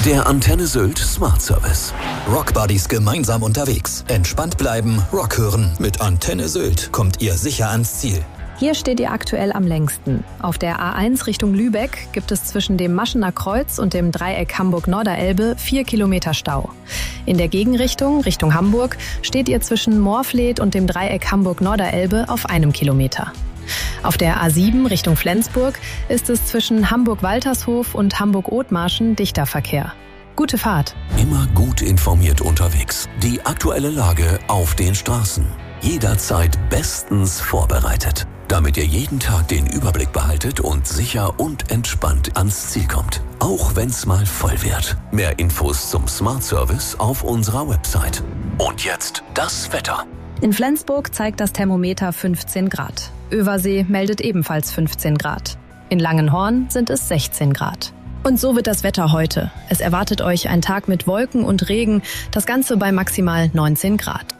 Der Antenne Sylt Smart Service. Rockbuddies gemeinsam unterwegs. Entspannt bleiben, Rock hören. Mit Antenne Sylt kommt ihr sicher ans Ziel. Hier steht ihr aktuell am längsten. Auf der A1 Richtung Lübeck gibt es zwischen dem Maschener Kreuz und dem Dreieck Hamburg-Norderelbe 4 Kilometer Stau. In der Gegenrichtung, Richtung Hamburg, steht ihr zwischen Moorfleet und dem Dreieck Hamburg-Norderelbe auf 1 Kilometer. Auf der A7 Richtung Flensburg ist es zwischen Hamburg-Waltershof und Hamburg-Othmarschen dichter Verkehr. Gute Fahrt. Immer gut informiert unterwegs. Die aktuelle Lage auf den Straßen. Jederzeit bestens vorbereitet, damit ihr jeden Tag den Überblick behaltet und sicher und entspannt ans Ziel kommt. Auch wenn's mal voll wird. Mehr Infos zum Smart Service auf unserer Website. Und jetzt das Wetter. In Flensburg zeigt das Thermometer 15 Grad. Översee meldet ebenfalls 15 Grad. In Langenhorn sind es 16 Grad. Und so wird das Wetter heute. Es erwartet euch ein Tag mit Wolken und Regen, das Ganze bei maximal 19 Grad.